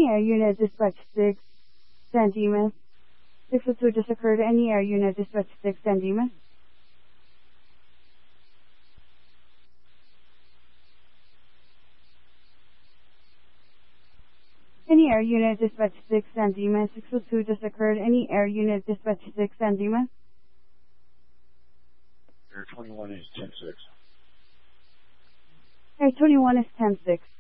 Any air unit dispatch 6, San Dimas. 602 just occurred. Any air unit dispatch 6, San Dimas. Any air unit dispatch 6, San Dimas. 602 just occurred. Any air unit dispatch 6, San Dimas. Air 21 is 10-6. Air 21 is 10-6.